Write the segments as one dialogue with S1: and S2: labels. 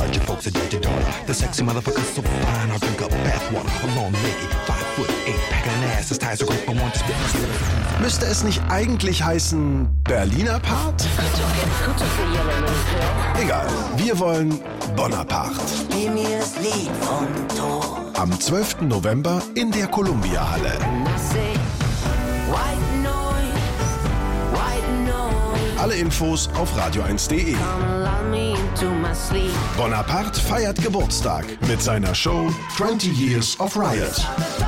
S1: your folks are dead to daughter. The sexy motherfucker so fine, I'll drink up bathwater. Alone naked, 5'8", packing an ass, das ties are great, but want to spit.
S2: Müsste es nicht eigentlich heißen Berliner Part? Egal, wir wollen Bonaparte. Am 12. November in der Columbia-Halle. Alle Infos auf radio1.de. Bonaparte feiert Geburtstag mit seiner Show 20 Years of Riot.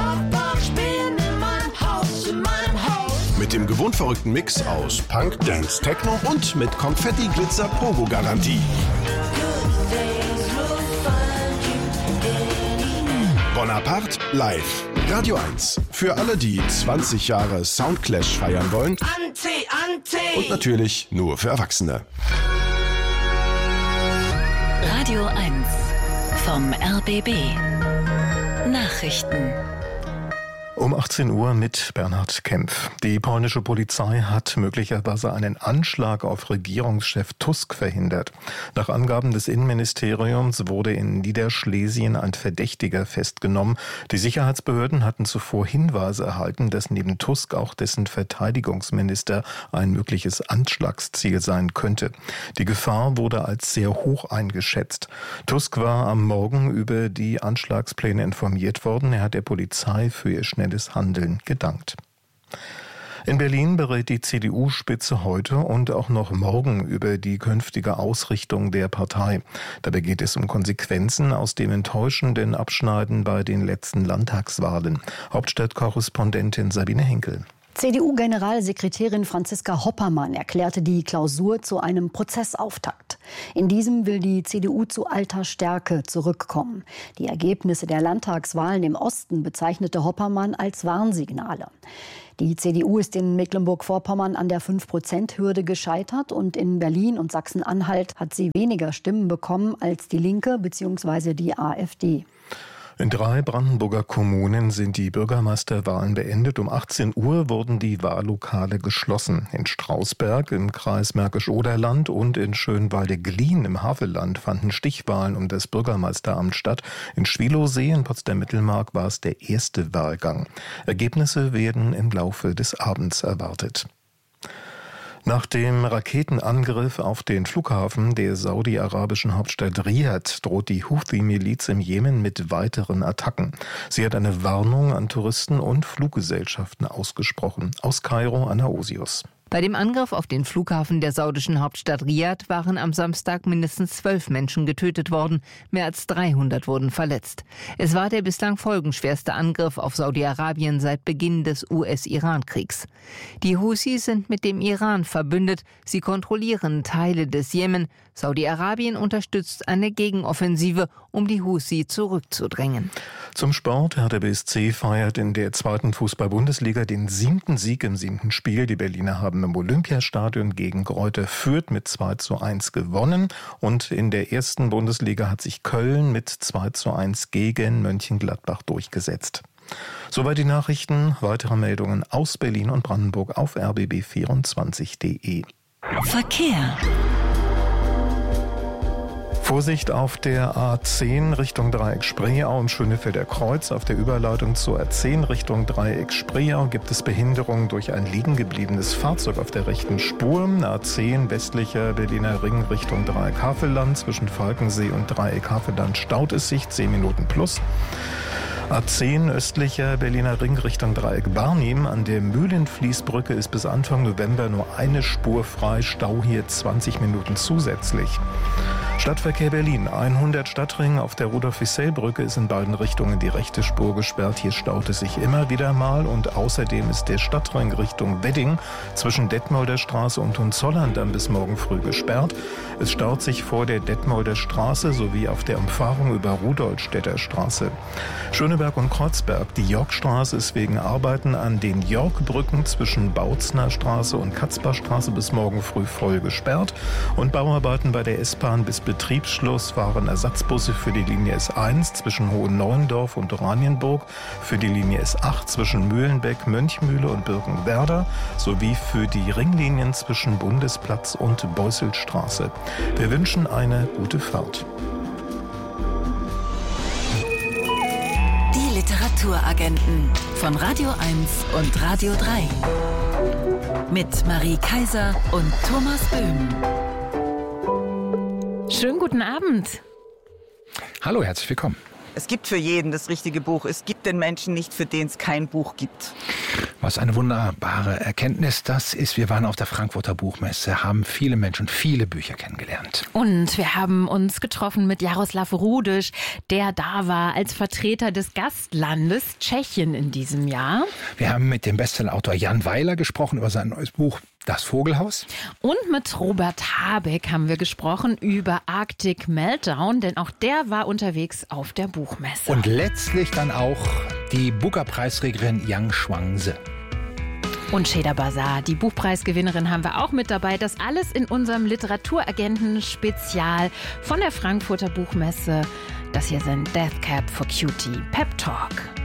S2: Mit dem gewohnt verrückten Mix aus Punk, Dance, Techno und mit Konfetti, Glitzer, Pogo-Garantie. Bonaparte live. Radio 1. Für alle, die 20 Jahre Soundclash feiern wollen. Und natürlich nur für Erwachsene.
S3: Radio 1 vom RBB. Nachrichten.
S4: Um 18 Uhr mit Bernhard Kempf. Die polnische Polizei hat möglicherweise einen Anschlag auf Regierungschef Tusk verhindert. Nach Angaben des Innenministeriums wurde in Niederschlesien ein Verdächtiger festgenommen. Die Sicherheitsbehörden hatten zuvor Hinweise erhalten, dass neben Tusk auch dessen Verteidigungsminister ein mögliches Anschlagsziel sein könnte. Die Gefahr wurde als sehr hoch eingeschätzt. Tusk war am Morgen über die Anschlagspläne informiert worden. Er hat der Polizei für ihr schnelles Handeln gedankt. In Berlin berät die CDU-Spitze heute und auch noch morgen über die künftige Ausrichtung der Partei. Dabei geht es um Konsequenzen aus dem enttäuschenden Abschneiden bei den letzten Landtagswahlen. Hauptstadtkorrespondentin Sabine Henkel.
S5: CDU-Generalsekretärin Franziska Hoppermann erklärte die Klausur zu einem Prozessauftakt. In diesem will die CDU zu alter Stärke zurückkommen. Die Ergebnisse der Landtagswahlen im Osten bezeichnete Hoppermann als Warnsignale. Die CDU ist in Mecklenburg-Vorpommern an der 5%-Hürde gescheitert und in Berlin und Sachsen-Anhalt hat sie weniger Stimmen bekommen als die Linke bzw. die AfD.
S4: In 3 Brandenburger Kommunen sind die Bürgermeisterwahlen beendet. Um 18 Uhr wurden die Wahllokale geschlossen. In Strausberg im Kreis Märkisch-Oderland und in Schönwalde-Glien im Havelland fanden Stichwahlen um das Bürgermeisteramt statt. In Schwielowsee in Potsdam-Mittelmark war es der erste Wahlgang. Ergebnisse werden im Laufe des Abends erwartet. Nach dem Raketenangriff auf den Flughafen der saudi-arabischen Hauptstadt Riad droht die Houthi-Miliz im Jemen mit weiteren Attacken. Sie hat eine Warnung an Touristen und Fluggesellschaften ausgesprochen. Aus Kairo, Anna Osius.
S6: Bei dem Angriff auf den Flughafen der saudischen Hauptstadt Riad waren am Samstag mindestens 12 Menschen getötet worden. Mehr als 300 wurden verletzt. Es war der bislang folgenschwerste Angriff auf Saudi-Arabien seit Beginn des US-Iran-Kriegs. Die Houthis sind mit dem Iran verbündet. Sie kontrollieren Teile des Jemen. Saudi-Arabien unterstützt eine Gegenoffensive, um die Houthi zurückzudrängen.
S4: Zum Sport. Hertha BSC feiert in der 2. Fußball-Bundesliga den 7. Sieg im 7. Spiel. Die Berliner haben im Olympiastadion gegen Greuther Fürth mit 2:1 gewonnen. Und in der 1. Bundesliga hat sich Köln mit 2:1 gegen Mönchengladbach durchgesetzt. Soweit die Nachrichten. Weitere Meldungen aus Berlin und Brandenburg auf rbb24.de.
S3: Verkehr.
S4: Vorsicht auf der A10 Richtung Dreieck Spreeau im Schönefelder Kreuz. Auf der Überleitung zur A10 Richtung Dreieck Spreeau gibt es Behinderungen durch ein liegen gebliebenes Fahrzeug auf der rechten Spur. A10 westlicher Berliner Ring Richtung Dreieck Havelland. Zwischen Falkensee und Dreieck Havelland staut es sich 10 Minuten plus. A10 östlicher Berliner Ring Richtung Dreieck Barnim. An der Mühlenfließbrücke ist bis Anfang November nur eine Spur frei. Stau hier 20 Minuten zusätzlich. Stadtverkehr Berlin. 100 Stadtring auf der Rudolf-Wissell-Brücke ist in beiden Richtungen die rechte Spur gesperrt. Hier staut es sich immer wieder mal. Und außerdem ist der Stadtring Richtung Wedding zwischen Detmolder Straße und Hohenzollern dann bis morgen früh gesperrt. Es staut sich vor der Detmolder Straße sowie auf der Umfahrung über Rudolstädter Straße. Schöneberg und Kreuzberg. Die Yorkstraße ist wegen Arbeiten an den Yorkbrücken zwischen Bautzner Straße und Katzbachstraße bis morgen früh voll gesperrt. Und Bauarbeiten bei der S-Bahn bis Betriebsschluss fahren Ersatzbusse für die Linie S1 zwischen Hohenneuendorf und Oranienburg, für die Linie S8 zwischen Mühlenbeck, Mönchmühle und Birkenwerder sowie für die Ringlinien zwischen Bundesplatz und Beusselstraße. Wir wünschen eine gute Fahrt.
S3: Literaturagenten von Radio 1 und Radio 3. Mit Marie Kaiser und Thomas Böhm.
S7: Schönen guten Abend.
S8: Hallo, herzlich willkommen.
S9: Es gibt für jeden das richtige Buch. Es gibt den Menschen nicht, für den es kein Buch gibt.
S8: Was eine wunderbare Erkenntnis das ist. Wir waren auf der Frankfurter Buchmesse, haben viele Menschen, viele Bücher kennengelernt.
S7: Und wir haben uns getroffen mit Jaroslav Rudisch, der da war als Vertreter des Gastlandes Tschechien in diesem Jahr.
S8: Wir haben mit dem Bestsellerautor Jan Weiler gesprochen über sein neues Buch Das Vogelhaus.
S7: Und mit Robert Habeck haben wir gesprochen über Arctic Meltdown, denn auch der war unterwegs auf der Buchmesse.
S8: Und letztlich dann auch die Booker-Preisträgerin Yang Shuangzi.
S7: Und Sheda Bazar, die Buchpreisgewinnerin, haben wir auch mit dabei. Das alles in unserem Literaturagenten-Spezial von der Frankfurter Buchmesse. Das hier sind Death Cab for Cutie Pep Talk.